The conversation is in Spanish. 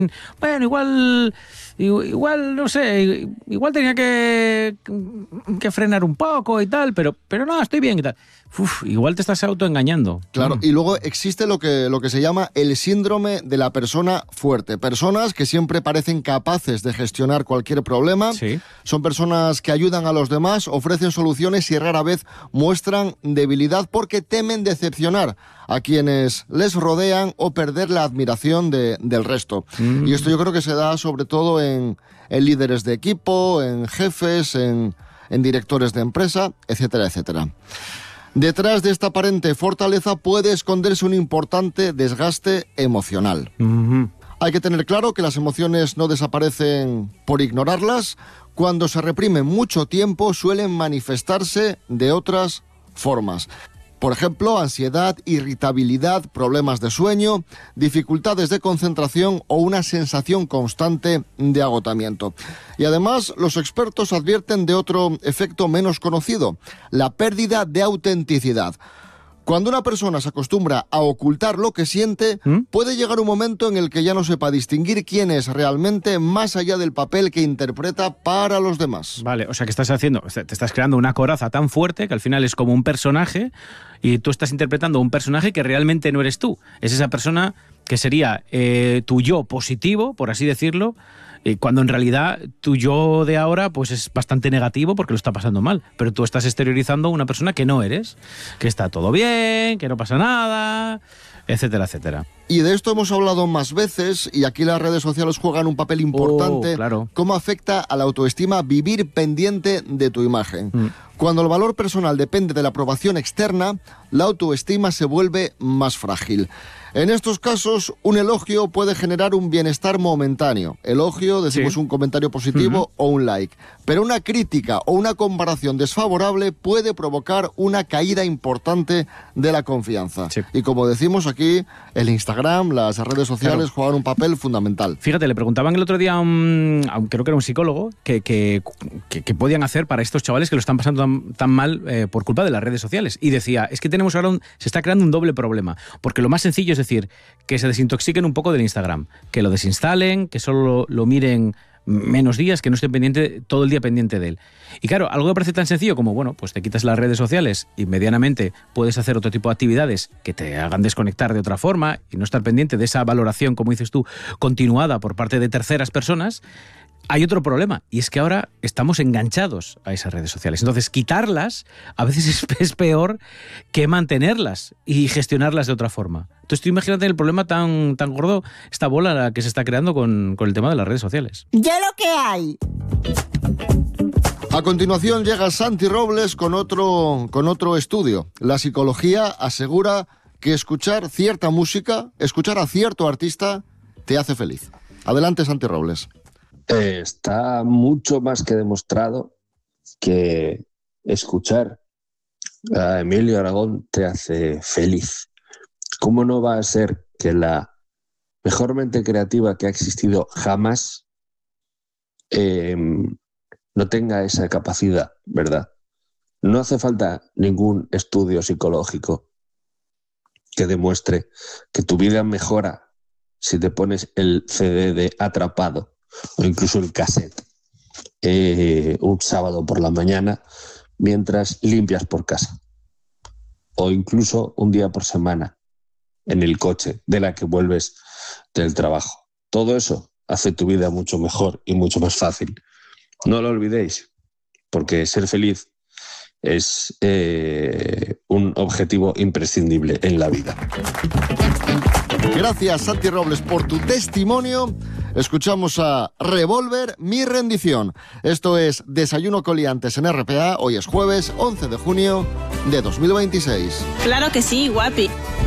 bueno, igual, no sé, igual tenía que frenar un poco y tal, pero no, estoy bien y tal. Igual te estás autoengañando. Claro, y luego existe lo que se llama el síndrome de la persona fuerte. Personas que siempre parecen capaces de gestionar cualquier problema. Sí. Son personas que ayudan a los demás, ofrecen soluciones y rara vez muestran debilidad porque temen decepcionar a quienes les rodean o perder la admiración del resto. Y esto yo creo que se da sobre todo en líderes de equipo, en jefes, en directores de empresa, etcétera, etcétera. Detrás de esta aparente fortaleza puede esconderse un importante desgaste emocional. Hay que tener claro que las emociones no desaparecen por ignorarlas. Cuando se reprimen mucho tiempo, suelen manifestarse de otras formas. Por ejemplo, ansiedad, irritabilidad, problemas de sueño, dificultades de concentración o una sensación constante de agotamiento. Y además, los expertos advierten de otro efecto menos conocido, la pérdida de autenticidad. Cuando una persona se acostumbra a ocultar lo que siente, puede llegar un momento en el que ya no sepa distinguir quién es realmente más allá del papel que interpreta para los demás. Vale, o sea que te estás creando una coraza tan fuerte que al final es como un personaje y tú estás interpretando un personaje que realmente no eres tú. Es esa persona que sería tu yo positivo, por así decirlo, cuando en realidad tu yo de ahora pues es bastante negativo porque lo está pasando mal, pero tú estás exteriorizando una persona que no eres, que está todo bien, que no pasa nada, etcétera, etcétera. Y de esto hemos hablado más veces y aquí las redes sociales juegan un papel importante. Claro. ¿Cómo afecta a la autoestima vivir pendiente de tu imagen? Cuando el valor personal depende de la aprobación externa, la autoestima se vuelve más frágil. En estos casos, un elogio puede generar un bienestar momentáneo. Elogio, decimos un comentario positivo o un like. Pero una crítica o una comparación desfavorable puede provocar una caída importante de la confianza. Sí. Y como decimos aquí, el Instagram, las redes sociales juegan un papel fundamental. Fíjate, le preguntaban el otro día creo que era un psicólogo, que podían hacer para estos chavales que lo están pasando tan mal por culpa de las redes sociales. Y decía, es que tenemos ahora se está creando un doble problema. Porque lo más sencillo es decir, que se desintoxiquen un poco del Instagram, que lo desinstalen, que solo lo miren menos días, que no estén todo el día pendiente de él. Y claro, algo que parece tan sencillo como, bueno, pues te quitas las redes sociales y medianamente puedes hacer otro tipo de actividades que te hagan desconectar de otra forma y no estar pendiente de esa valoración, como dices tú, continuada por parte de terceras personas. Hay otro problema, y es que ahora estamos enganchados a esas redes sociales. Entonces, quitarlas a veces es peor que mantenerlas y gestionarlas de otra forma. Entonces, tú imagínate el problema tan gordo, esta bola que se está creando con el tema de las redes sociales. ¡Ya lo que hay! A continuación llega Santi Robles con otro estudio. La psicología asegura que escuchar cierta música, escuchar a cierto artista, te hace feliz. Adelante, Santi Robles. Está mucho más que demostrado que escuchar a Emilio Aragón te hace feliz. ¿Cómo no va a ser que la mejor mente creativa que ha existido jamás no tenga esa capacidad, ¿verdad? No hace falta ningún estudio psicológico que demuestre que tu vida mejora si te pones el CD de Atrapado o incluso el cassette un sábado por la mañana mientras limpias por casa, o incluso un día por semana en el coche de la que vuelves del trabajo. Todo eso hace tu vida mucho mejor y mucho más fácil. No lo olvidéis, porque ser feliz es un objetivo imprescindible en la vida. Gracias, Santi Robles, por tu testimonio. Escuchamos a Revolver, Mi Rendición. Esto es Desayuno Coliantes en RPA. Hoy es jueves 11 de junio de 2026. Claro que sí, guapi.